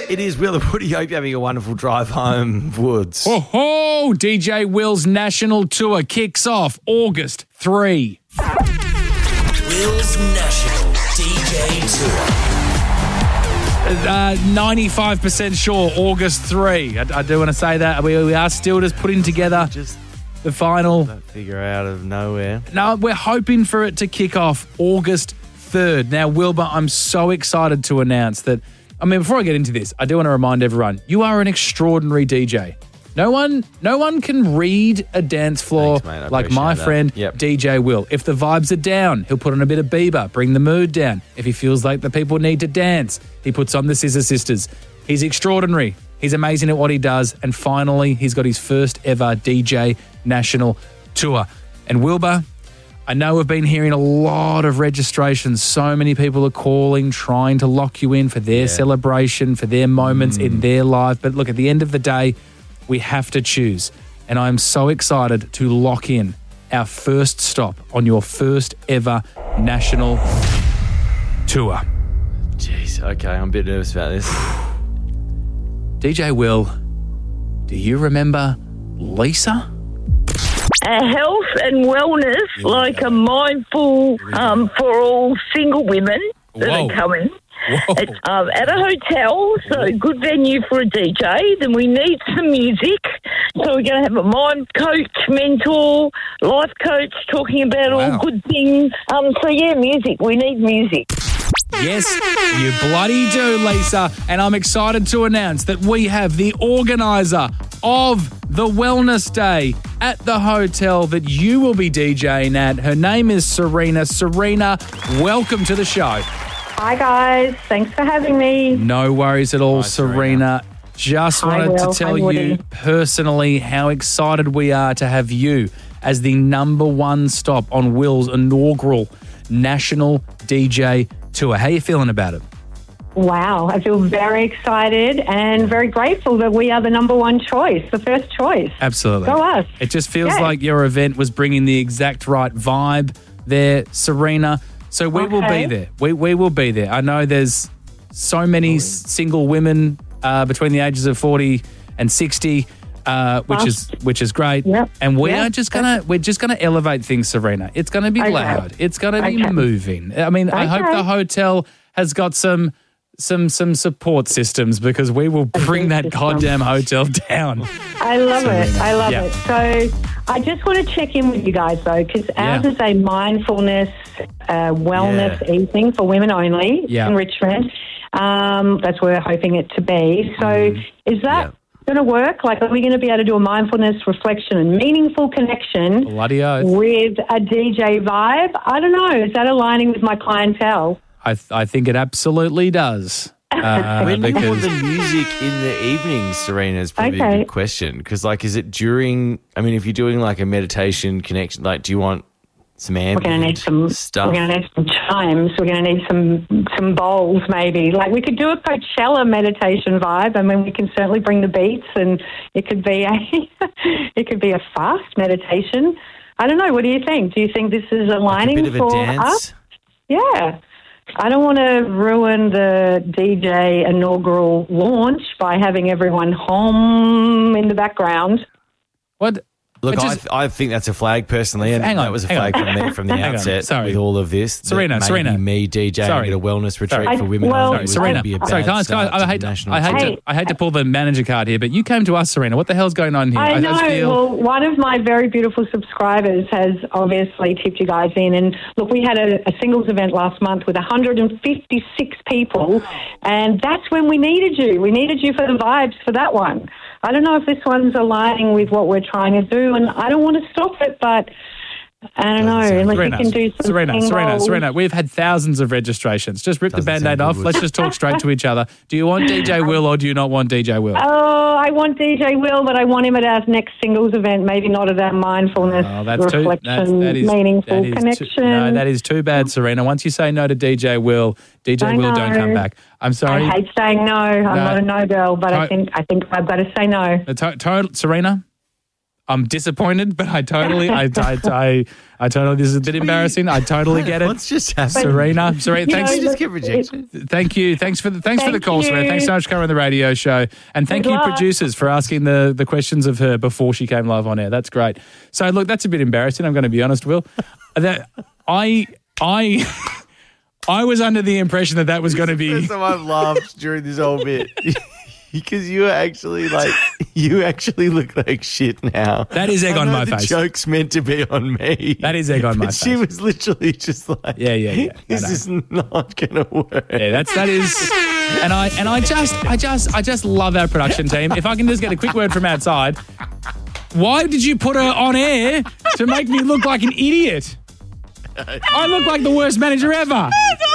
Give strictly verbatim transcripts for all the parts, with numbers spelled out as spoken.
It is Will and Woody. Hope you're having a wonderful drive home, Woods. Oh, ho! D J Will's national tour kicks off August third. Will's national D J tour. Uh, ninety-five percent sure August third. I, I do want to say that. We, we are still just putting together Just the final. don't figure out of nowhere. No, we're hoping for it to kick off August third. Now, Wilbur, I'm so excited to announce that. I mean, before I get into this, I do want to remind everyone, you are an extraordinary D J. No one no one can read a dance floor Thanks, mate. I like my appreciate that. friend Yep. D J Will. If the vibes are down, he'll put on a bit of Bieber, bring the mood down. If he feels like the people need to dance, he puts on the Scissor Sisters. He's extraordinary. He's amazing at what he does. And finally, he's got his first ever D J national tour. And Wilbur, I know we've been hearing a lot of registrations. So many people are calling, trying to lock you in for their Yeah. celebration, for their moments in their life. But look, at the end of the day, we have to choose. And I'm so excited to lock in our first stop on your first ever national tour. Jeez, okay, I'm a bit nervous about this. D J Will, do you remember Lisa? A health and wellness, like a mindful um, for all single women that Whoa. are coming. Whoa. It's um, at a hotel, so good venue for a D J. Then we need some music. So we're going to have a mind coach, mentor, life coach talking about Wow. all good things. Um, so, yeah, music. We need music. Yes, you bloody do, Lisa. And I'm excited to announce that we have the organiser of the Wellness Day at the hotel that you will be DJing at. Her name is Serena. Serena, welcome to the show. Hi guys, thanks for having me. No worries at all, Hi, Serena. Serena. Just Hi, wanted Will. to tell Hi, you Woody. personally how excited we are to have you as the number one stop on Will's inaugural national D J tour. How are you feeling about it? Wow, I feel very excited and very grateful that we are the number one choice, the first choice. Absolutely. Go us. It just feels Yeah. like your event was bringing the exact right vibe there, Serena. So we will be Okay. there. We we will be there. I know there's so many s- single women uh, between the ages of forty and sixty, uh, which Well, is which is great. Yep. And we Yep. are just gonna we're just gonna elevate things, Serena. It's gonna be Okay. loud. It's gonna be Okay. moving. I mean, I hope Okay. the hotel has got some. Some some support systems because we will bring that system. goddamn hotel down. I love it. I love Yeah. it. So I just want to check in with you guys though, because ours Yeah. is a mindfulness, uh, wellness Yeah. evening for women only Yeah. in Richmond. Um, that's where we're hoping it to be. So is that Yeah. going to work? Like, are we going to be able to do a mindfulness, reflection, and meaningful connection Bloody oath. with a D J vibe? I don't know. Is that aligning with my clientele? I th- I think it absolutely does. Uh, When do you want because the music in the evenings, Serena, is probably a Okay. good question. Because, like, is it during, I mean, if you're doing, like, a meditation connection, like, do you want some ambient We're going to need some stuff? We're going to need some chimes. We're going to need some some bowls, maybe. Like we could do a Coachella meditation vibe. I mean, we can certainly bring the beats, and it could be a it could be a fast meditation. I don't know. What do you think? Do you think this is Like a aligning bit of a for dance? us? Yeah. I don't want to ruin the D J inaugural launch by having everyone hum in the background. what? Look, It I, just- th- I think that's a flag personally, and Hang on, that was a hang on. flag from me from the Hang on, outset. sorry. With all of this, that Serena, maybe Serena. me DJing Sorry. at a wellness retreat Sorry. for women. Well- only Sorry, would Serena. be a Sorry, bad can I, can start I, I to hate, the to, national I, hate tour. to, Hey. I hate to pull the manager card here, but you came to us, Serena. What the hell's going on here? I know. just feel, Well, one of my very beautiful subscribers has obviously tipped you guys in. And look, we had a, a singles event last month with one hundred fifty-six people. And that's when we needed you. We needed you for the vibes for that one. I don't know if this one's aligning with what we're trying to do. And I don't want to stop it, but I don't know. Unless Serena, you can do some Serena, Serena, singles. Serena, we've had thousands of registrations. Just rip Doesn't the Band-Aid sound off. good. Let's just talk straight to each other. Do you want D J Will or do you not want D J Will? Oh, I want D J Will, but I want him at our next singles event, maybe not at our mindfulness, Oh, that's too, reflection, that's, that is, meaningful that is connection. Too, no, that is too bad, Serena. Once you say no to D J Will, D J I Will don't know. come back. I'm sorry. I hate saying no. I'm No. not a no girl, but I To- think I think I've got to say no. Uh, to- to- Serena, I'm disappointed, but I totally, I, I, I, I totally, this is a bit embarrassing. I totally get it. What's just happened? Serena, Serena, You thanks. know, Did you just get rejected? Thank you. Thanks for the thanks for the Thank call, Serena. you. Thanks so much for coming on the radio show. And thank Good you, luck. producers, for asking the, the questions of her before she came live on air. That's great. So look, that's a bit embarrassing, I'm going to be honest, Will. That I I I was under the impression that that was going to be First time I've laughed during this whole bit. Because you actually like you actually look like shit now. That is egg I on know my the face. joke's meant to be on me. That is egg on my but She face. was literally just like, Yeah, yeah, yeah. This No, no. is not gonna work. Yeah, that's that is, and I and I just I just I just love our production team. If I can just get a quick word from outside, why did you put her on air to make me look like an idiot? I look like the worst manager ever.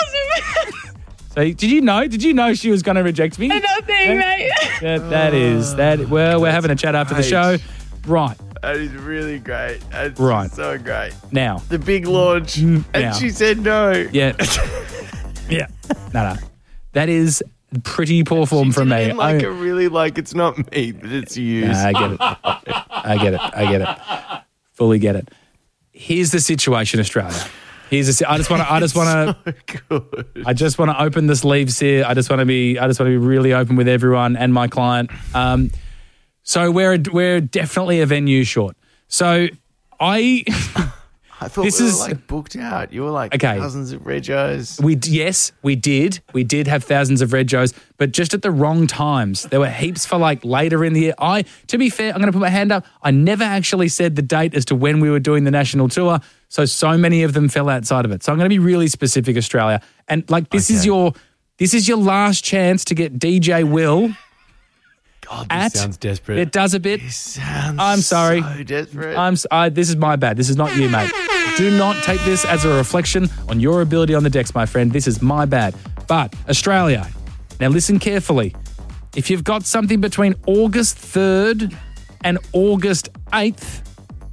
So did you know? Did you know she was going to reject me? Nothing, mate. That, that is that. Well, we're having a chat after the great. show, right That is really great. That's Right. so great. now. The big launch. Mm, and now. she said no. Yeah, yeah. No, no. That is pretty poor form She from did it me. in like I- a really like it's not me, but it's you. Nah, I get it. I get it. I get it. Fully get it. Here's the situation, Australia. Here's the. si- I just want to. I just want to. Good. I just want to open the sleeves here. I just want to be. I just want to be really open with everyone and my client. Um, so we're we're definitely a venue short. So I. I thought This we is- were like booked out. You were like Okay. thousands of regos. We d- yes, we did. We did have thousands of red Joes, but just at the wrong times. There were heaps for like later in the year. I, to be fair, I'm going to put my hand up. I never actually said the date as to when we were doing the national tour, so so many of them fell outside of it. So I'm going to be really specific, Australia, and like this is Okay. your this is your last chance to get D J Will. God, this At- sounds desperate. It does a bit. This sounds I'm sorry. so desperate. I'm. s- I, this is my bad. This is not you, mate. Do not take this as a reflection on your ability on the decks, my friend. This is my bad. But Australia, now listen carefully. If you've got something between August third and August eighth,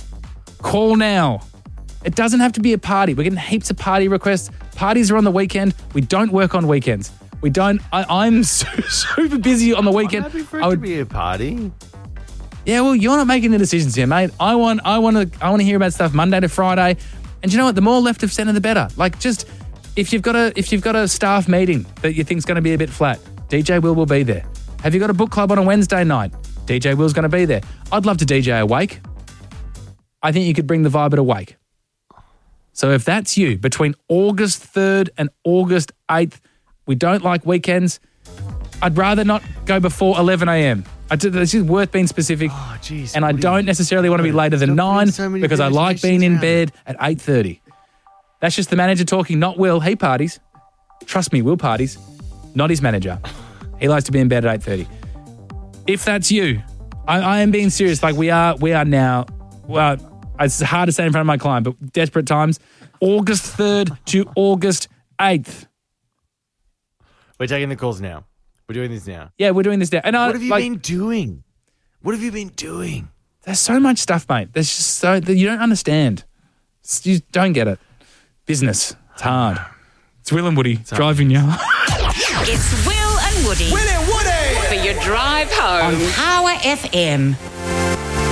call now. It doesn't have to be a party. We're getting heaps of party requests. Parties are on the weekend. We don't work on weekends. We don't. I, I'm so, super busy on the weekend. I'm happy for it I would to be a party. Yeah, well, you're not making the decisions here, mate. I want, I want to, I want to hear about stuff Monday to Friday, and you know what? The more left of centre, the better. Like, just if you've got a, if you've got a staff meeting that you think's going to be a bit flat, D J Will will be there. Have you got a book club on a Wednesday night? D J Will's going to be there. I'd love to D J Awake. I think you could bring the vibe at Awake. So if that's you, between August third and August eighth, we don't like weekends. I'd rather not go before eleven a.m. I d- It's just worth being specific. Oh, jeez. And I what do you- don't necessarily want to be later than Stop putting nine so many because I like being in reservations bed at eight thirty. That's just the manager talking, not Will. He parties. Trust me, Will parties. Not his manager. He likes to be in bed at eight thirty. If that's you, I, I am being serious. Like we are, we are now. Well, it's hard to say in front of my client, but desperate times. August third to August eighth. We're taking the calls now. We're doing this now. Yeah, we're doing this now. And I, What have you like, been doing? What have you been doing? There's so much stuff, mate. There's just so that you don't understand. It's- You don't get it. Business. It's hard. It's Will and Woody driving you. It's Will and Woody. Will and Woody. For your drive home. Power F M.